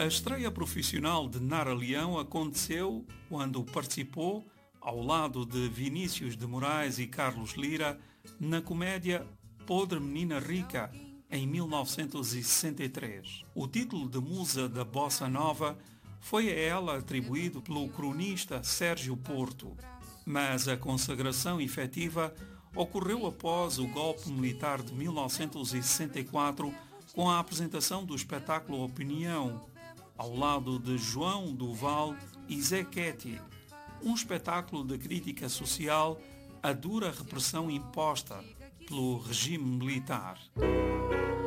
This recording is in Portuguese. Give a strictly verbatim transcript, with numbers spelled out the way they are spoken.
A estreia profissional de Nara Leão aconteceu quando participou, ao lado de Vinícius de Moraes e Carlos Lira, na comédia Podre Menina Rica, em mil novecentos e sessenta e três. O título de musa da bossa nova foi a ela atribuído pelo cronista Sérgio Porto, mas a consagração efetiva ocorreu após o golpe militar de mil novecentos e sessenta e quatro, com a apresentação do espetáculo Opinião, ao lado de João Duval e Zé Ketty, um espetáculo de crítica social à dura repressão imposta pelo regime militar.